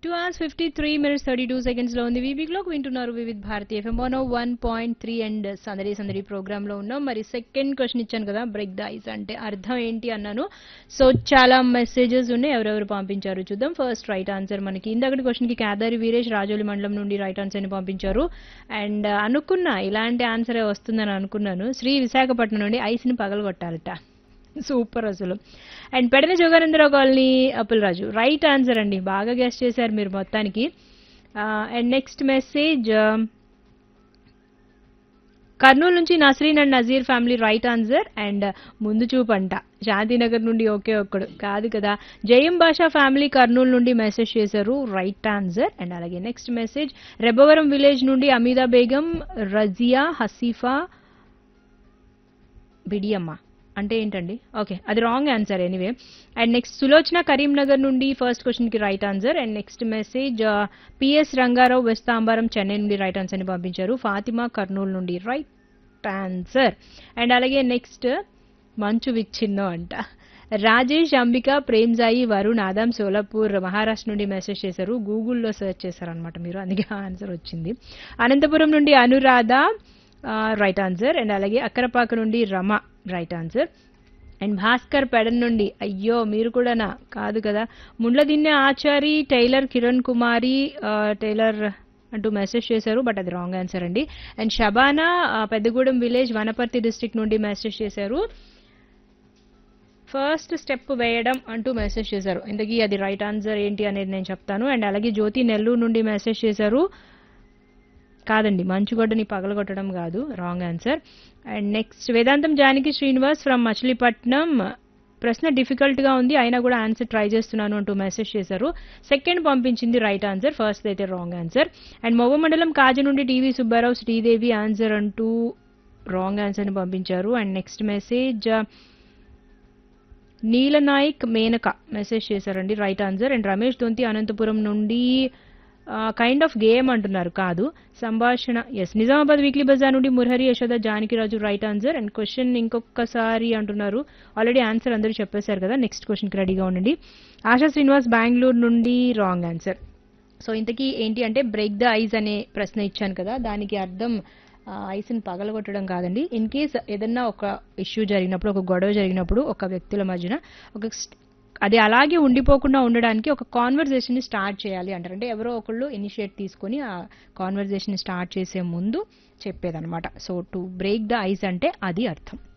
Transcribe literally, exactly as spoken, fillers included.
Two hours fifty three minutes thirty two seconds లో ఉంది VV clock వింటున్నారు Vividh Bharati FM one one point three and సందడి సందడి programme లో ఉన్నాం. మరి సెకండ్ క్వశ్చన్ ఇచ్చాను కదా, బ్రేక్ ద ఐస్ అంటే అర్థం ఏంటి అన్నాను. సో చాలా మెసేజెస్ ఉన్నాయి, ఎవరెవరు పంపించారు చూద్దాం. ఫస్ట్ రైట్ ఆన్సర్ మనకి ఇందాకటి క్వశ్చన్ కి కేదారి వీరేష్ రాజోలి మండలం నుండి రైట్ ఆన్సర్ ని పంపించారు. అండ్ అనుకున్నా ఇలాంటి ఆన్సరే వస్తుందని అనుకున్నాను. శ్రీ విశాఖపట్నం నుండి ఐస్ ని పగలగొట్టాలట, సూపర్ అసలు. And Pedana Jogananda Rao colony Appularaju right answer అండి, బాగా గెస్ట్ చేశారు మీరు మొత్తానికి. అండ్ నెక్స్ట్ మెసేజ్ కర్నూలు నుంచి Nasreen and Nazir family right answer. And ముందు చూపంట శాంతినగర్ నుండి ఒకే ఒక్కడు కాదు కదా. జయం భాషా ఫ్యామిలీ కర్నూలు నుండి మెసేజ్ చేశారు, రైట్ ఆన్సర్. అండ్ అలాగే నెక్స్ట్ మెసేజ్ రెబ్బవరం విలేజ్ నుండి అమీదా బేగం, రజియా, హసీఫా, బిడియమ్మ అంటే ఏంటండి, ఓకే అది wrong answer anyway. And next Sulochana Karimnagar నుండి ఫస్ట్ క్వశ్చన్ కి right answer. And next message PS Rangarao వెస్తాంబరం Chennai నుండి రైట్ ఆన్సర్ ని పంపించారు. ఫాతిమా కర్నూలు నుండి రైట్ ఆన్సర్. అండ్ అలాగే నెక్స్ట్ మంచు విచ్చిన్నో అంట రాజేష్, అంబిక, ప్రేమ్జాయి, వరుణ్, ఆదాం సోలాపూర్ మహారాష్ట్ర నుండి మెసేజ్ చేశారు. గూగుల్లో సెర్చ్ చేశారనమాట మీరు, అందుకే ఆన్సర్ వచ్చింది. అనంతపురం నుండి అనురాధ రైట్ ఆన్సర్. అండ్ అలాగే అక్కరపాక నుండి Rama right answer. And Bhaskar Pedana నుండి అయ్యో మీరు కూడానా కాదు కదా. ముండ్లదిన్నె ఆచారి, టైలర్ కిరణ్ కుమారి టైలర్ అంటూ మెసేజ్ చేశారు, బట్ అది రాంగ్ ఆన్సర్ అండి. And Shabana Peddagudem village Wanaparthy district నుండి మెసేజ్ చేశారు, ఫస్ట్ స్టెప్ వేయడం అంటూ మెసేజ్ చేశారు. ఇంతకీ అది రైట్ ఆన్సర్ ఏంటి అనేది నేను చెప్తాను. అండ్ అలాగే జ్యోతి నెల్లూరు నుండి మెసేజ్ చేశారు, కాదండి మంచుగొడ్డని పగలగొట్టడం కాదు, wrong answer. And next Vedantam Janaki Srinivas from Machilipatnam, ప్రశ్న డిఫికల్ట్ గా ఉంది అయినా కూడా ఆన్సర్ ట్రై చేస్తున్నాను అంటూ మెసేజ్ చేశారు. సెకండ్ పంపించింది రైట్ ఆన్సర్, ఫస్ట్ అయితే రాంగ్ ఆన్సర్. అండ్ మొవ్వ మండలం కాజీ నుండి టీవీ సుబ్బారావు శ్రీదేవి ఆన్సర్ అంటూ రాంగ్ ఆన్సర్ ని పంపించారు. And next message Neelanayak Menaka message చేశారండి, రైట్ ఆన్సర్. అండ్ రమేష్ దొంతి అనంతపురం నుండి కైండ్ ఆఫ్ గేమ్ అంటున్నారు, కాదు సంభాషణ ఎస్. నిజామాబాద్ వీక్లీ బజార్ నుండి Murahari Yashoda Janakiraju right answer. And question ఇంకొకసారి అంటున్నారు, ఆల్రెడీ ఆన్సర్ అందరూ చెప్పేశారు కదా. నెక్స్ట్ క్వశ్చన్కి రెడీగా ఉండండి. ఆశా శ్రీనివాస్ బెంగళూరు నుండి రాంగ్ ఆన్సర్. సో ఇంతకీ ఏంటి అంటే బ్రేక్ ద ఐస్ అనే ప్రశ్న ఇచ్చాను కదా, దానికి అర్థం ఐస్ని పగలగొట్టడం కాదండి. ఇన్ కేస్ ఏదన్నా ఒక ఇష్యూ జరిగినప్పుడు, ఒక గొడవ జరిగినప్పుడు ఒక వ్యక్తుల మధ్యన ఒక అది అలాగే ఉండిపోకుండా ఉండడానికి ఒక కాన్వర్జేషన్ ని స్టార్ట్ చేయాలి అంటారు. అంటే ఎవరో ఒకళ్ళు ఇనిషియేట్ తీసుకొని ఆ కాన్వర్జేషన్ స్టార్ట్ చేసే ముందు చెప్పేదన్నమాట. So to break the ice అంటే అది అర్థం.